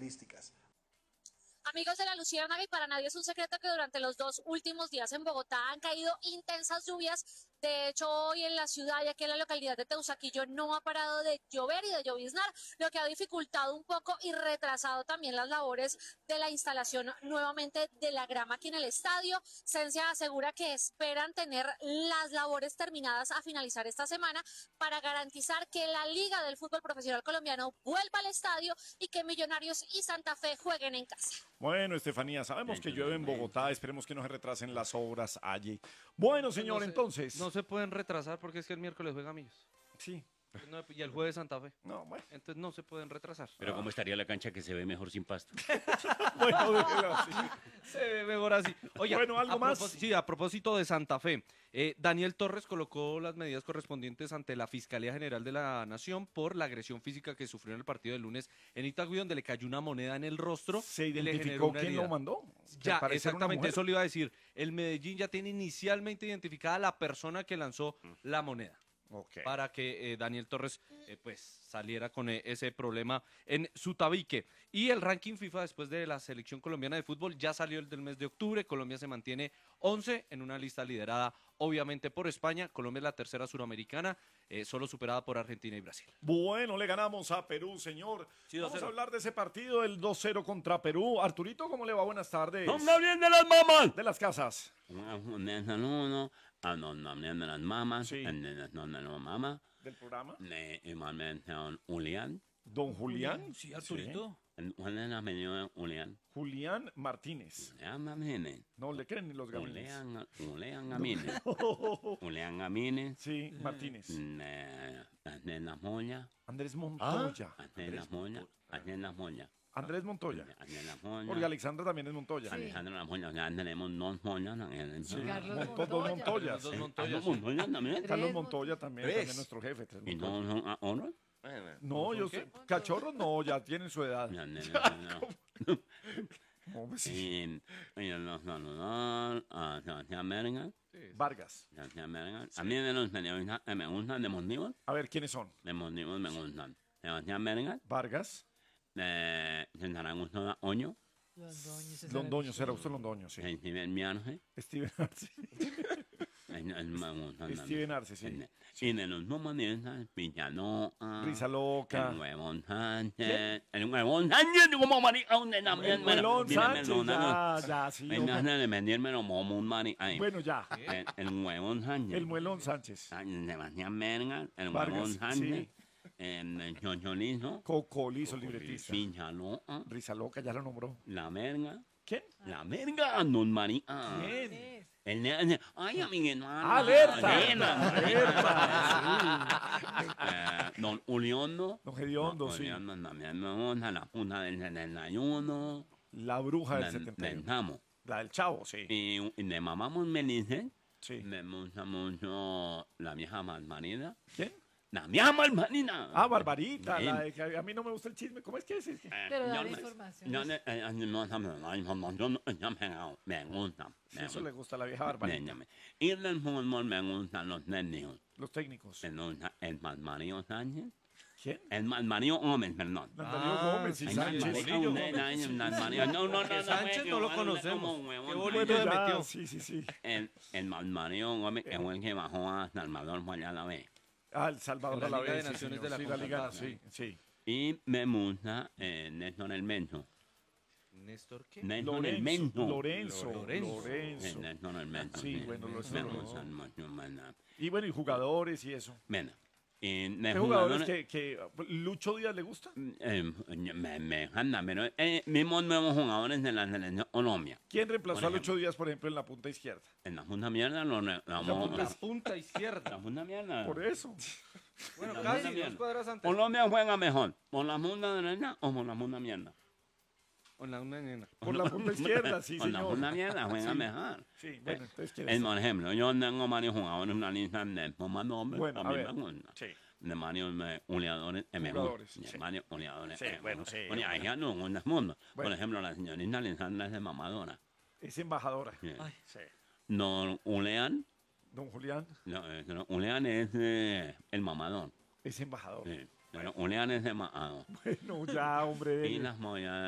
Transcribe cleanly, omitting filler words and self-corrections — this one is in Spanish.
características. Amigos de la Luciérnaga, y para nadie es un secreto que durante los 2 últimos días en Bogotá han caído intensas lluvias. De hecho, hoy en la ciudad y aquí en la localidad de Teusaquillo no ha parado de llover y de lloviznar, lo que ha dificultado un poco y retrasado también las labores de la instalación nuevamente de la grama aquí en el estadio. Cencia asegura que esperan tener las labores terminadas a finalizar esta semana para garantizar que la Liga del Fútbol Profesional Colombiano vuelva al estadio y que Millonarios y Santa Fe jueguen en casa. Bueno, Estefanía, sabemos que llueve en Bogotá, esperemos que no se retrasen las obras allí. Bueno, señor, entonces. No se pueden retrasar porque es que el miércoles juega Millos. Sí. No, y el jueves Santa Fe. No, bueno. Entonces no se pueden retrasar. Pero ¿cómo estaría la cancha que se ve mejor sin pasto? Bueno, déjelo así. Se ve mejor así. Oye, Bueno, ¿algo más? Sí, a propósito de Santa Fe. Daniel Torres colocó las medidas correspondientes ante la Fiscalía General de la Nación por la agresión física que sufrió en el partido del lunes en Itagüí, donde le cayó una moneda en el rostro. ¿Se y le generó identificó una quién herida. lo mandó? Ya, ¿Al parecer una exactamente, mujer? eso le iba a decir. El Medellín ya tiene inicialmente identificada a la persona que lanzó la moneda. Ok. Para que Daniel Torres pues saliera con ese problema en su tabique. Y el ranking FIFA después de la selección colombiana de fútbol ya salió el del mes de octubre. Colombia se mantiene 11 en una lista liderada obviamente por España. Colombia es la tercera suramericana, solo superada por Argentina y Brasil. Bueno, le ganamos a Perú, señor. Sí, Vamos 2-0. a hablar de ese partido, el 2-0 contra Perú. Arturito, ¿cómo le va? Buenas tardes. ¡No bien de las mamas! De las casas. Un saludo a los nombres de las mamas, Sí. de las nombres de las mamas, Del programa. igualmente a Julián. Don Julián. Sí, Arturito. ¿Cuál es el apellido de Julián? Julián Martínez. Julián Gamínez. No le creen ni los gamines. Julián Gamínez. Julián Gamínez. Sí, Martínez. Andrés Las Moya. Andrés Montoya. Andrés Las Moya. Andrés Las Moya. Andrés Montoya. Andrés Las Moya. Porque Alexandra también es Montoya. Alejandro Las Moya. Ya tenemos dos Moyas. Dos Montoyas. Dos Sí. Montoyas. Moya también. Carlos Montoya también, Tres. también nuestro jefe. Tres ¿Y Montoya. no son hombres? No, yo sé. Cachorros no, ya tienen su edad. ¿Cómo me sigue? Y los saludar a Sebastián Berga. Vargas. Sebastián Berga. A mí de los periodistas que me gustan de Motivos. A ver, ¿quiénes son? De Motivos me gustan. Sebastián Berga. Vargas. De César Augusto Oño. Londoño, será usted Londoño, sí. Steven Miarge. Steven Arce. Me gustan Steven Arce, sí. Y de los humanistas, Villaloa. Risa Loca. El Huevón Sánchez. El Huevón Sánchez, como marica, donde también. El Huevón Sánchez, ya, sí. Me hombre. de vendírmelo como un marica. Bueno, ya. El Huevón Sánchez. El Muelón Sánchez. Sebastián Verga. El Vargas, Huevón Sánchez. sí. El Chocholizo. Cocolizo, el libretista. Villaloa. Risa Loca, ya lo nombró. La Verga. ¿Quién? La Verga, don marica. ¿Quién? Ay, amiguito. ¡Alerta! Don Uliondo. Don Gediondo, sí. Uliondo también me gusta. La punta del 71. La bruja del Del 71. Tamo. La del Chavo, sí. Y de Mamamos Melice. Sí. Me gusta mucho la vieja malmarida. ¿Quién? La vieja malmarida. Ah, Barbarita, Bien. la de que a mí no me gusta el chisme. ¿Cómo es que es? Pero Yo dale no- información. yo no- no sabes la información, me gusta. Sí, eso le gusta a la vieja Barbarita. Déjame. Y del fútbol me gustan los técnicos. Los técnicos. Me gusta el Malmario Sánchez. ¿Quién? El Malmario Gómez, perdón. Darío Gómez, sí, Ay, Sánchez. Bolillo Malmario. No, Sánchez no lo conocemos. Qué Bueno, bonito le ya, metió. sí. El Malmario Gómez, que fue el que bajó a Salvador fue allá a la vez. Ah, El Salvador En la a la Liga de vez, sí, Naciones señor. de la Sí, la Liga, CONCACAF. sí. Y me gusta Néstor El Mento. ¿Néstor qué? Néstor El Mento. Lorenzo. Lorenzo. Néstor El Mento. Sí, bueno, lo Me Lorenzo. gustan mucho, ¿verdad? Y bueno, y jugadores y eso. Bueno, y de ¿Qué jugadores que Lucho Díaz le gusta? me encanta, pero mismos nuevos jugadores de la selección Colombia. ¿Quién reemplazó Por a Lucho Díaz, por ejemplo, en la punta izquierda? En la punta mierda lo La punta izquierda. la punta mierda. Por eso. Bueno, La casi punta 2 cuadras antes. Colombia juega mejor, ¿por la punta derecha o por la punta mierda? Con la una nena. Por la punta izquierda, sí, Por la señor. punta mierda juega mejor. Sí, bueno, entonces ¿quién Es, es? por ejemplo, yo tengo varios jugadores en una lista de más nombres. Bueno, a mí ver. me gusta. Sí. De varios goleadores Jugadores, de sí. varios goleadores. Sí, bueno, sí. Bueno, hay ya no en el mundo. Por Bueno. ejemplo, la señorita Alessandra es de mamadora. Es embajadora. Sí. Sí. Don Ulean, Don Julián no, Ulean es el mamador. es embajador. Sí. Pero Ulean es de mamador. Bueno, ya, hombre. Y las movidas